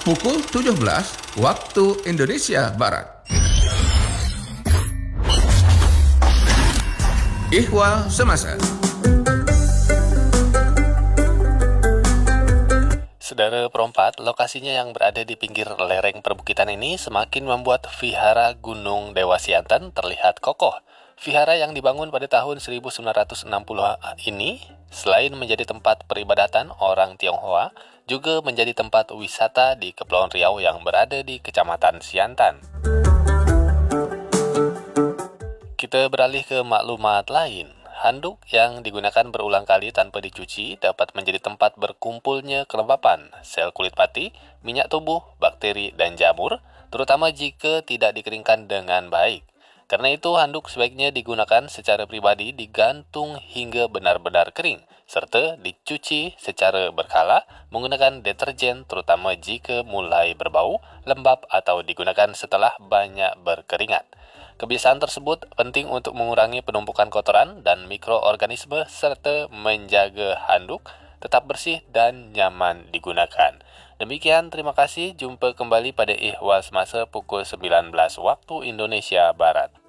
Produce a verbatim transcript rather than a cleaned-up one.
pukul tujuh belas waktu Indonesia Barat. Ihwal Semasa. Saudara Perompat, lokasinya yang berada di pinggir lereng perbukitan ini semakin membuat vihara Gunung Dewa Siantan terlihat kokoh. Vihara yang dibangun pada tahun seribu sembilan ratus enam puluh ini, selain menjadi tempat peribadatan orang Tionghoa, juga menjadi tempat wisata di Kepulauan Riau yang berada di Kecamatan Siantan. Kita beralih ke maklumat lain. Handuk yang digunakan berulang kali tanpa dicuci dapat menjadi tempat berkumpulnya kelembapan, sel kulit mati, minyak tubuh, bakteri, dan jamur, terutama jika tidak dikeringkan dengan baik. Karena itu, handuk sebaiknya digunakan secara pribadi digantung hingga benar-benar kering, serta dicuci secara berkala menggunakan deterjen terutama jika mulai berbau, lembab atau digunakan setelah banyak berkeringat. Kebiasaan tersebut penting untuk mengurangi penumpukan kotoran dan mikroorganisme serta menjaga handuk tetap bersih dan nyaman digunakan. Demikian, terima kasih. Jumpa kembali pada Ihwal Semasa pukul sembilan belas waktu Indonesia Barat.